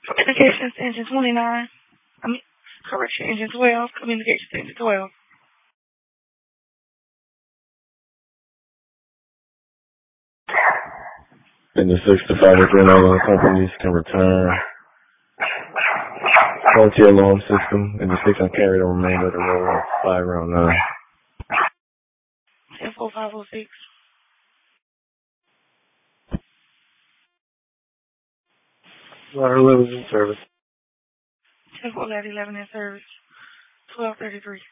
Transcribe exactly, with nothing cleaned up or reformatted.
Communications engine twenty-nine. I mean, correction, engine twelve. Communications engine twelve. In the six to five adrenaline companies can return faulty alarm system, and the six on carry the remainder of the road five round nine. ten four five oh six. Water levels in service. ten four eleven in service. twelve thirty-three.